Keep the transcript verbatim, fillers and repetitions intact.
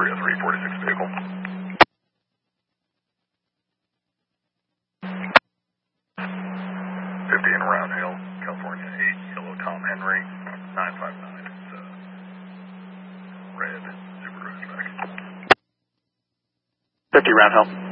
three oh three, forty-six vehicle. fifty in Round Hill, California, eight, Yellow Tom Henry, nine five nine. It's uh, red, Subaru is back. fifty Round Hill.